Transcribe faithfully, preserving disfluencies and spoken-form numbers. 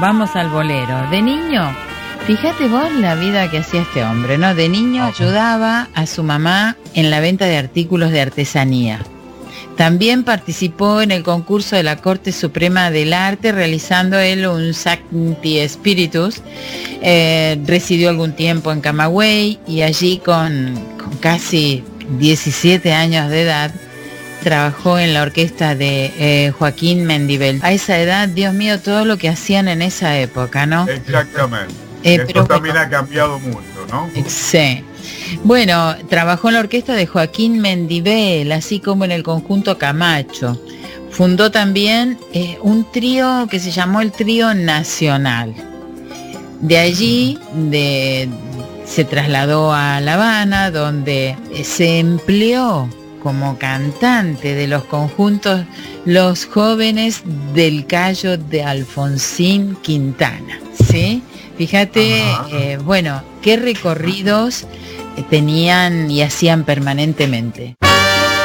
vamos al bolero. De niño, fíjate vos la vida que hacía este hombre, ¿no? De niño ayudaba a su mamá en la venta de artículos de artesanía. También participó en el concurso de la Corte Suprema del Arte, realizando él un Sancti Spiritus. Eh, residió algún tiempo en Camagüey y allí con, con casi diecisiete años de edad trabajó en la orquesta de eh, Joaquín Mendibel. A esa edad, Dios mío, todo lo que hacían en esa época, ¿no? Exactamente. Eh, Esto pero también bueno, ha cambiado mucho, ¿no? sí. Bueno, trabajó en la orquesta de Joaquín Mendibel, así como en el conjunto Camacho. Fundó también eh, un trío que se llamó el Trío Nacional. De allí de, se trasladó a La Habana, donde se empleó como cantante de los conjuntos Los Jóvenes del Cayo de Alfonsín Quintana, ¿sí? Fíjate, eh, bueno, qué recorridos tenían y hacían permanentemente.